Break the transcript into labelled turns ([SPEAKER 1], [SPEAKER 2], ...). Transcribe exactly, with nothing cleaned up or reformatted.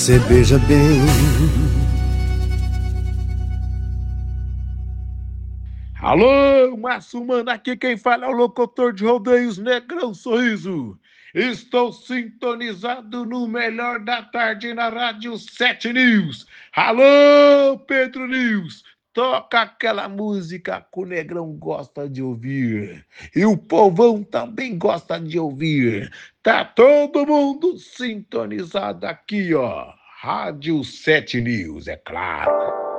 [SPEAKER 1] Você beija bem.
[SPEAKER 2] Alô, Márcio Mano, aqui quem fala é o locutor de rodeios Negrão Sorriso. Estou sintonizado no melhor da tarde na Rádio sete News. Alô, Pedro News, toca aquela música que o Negrão gosta de ouvir. E o povão também gosta de ouvir. Tá todo mundo sintonizado aqui, ó. Rádio sete News, é claro.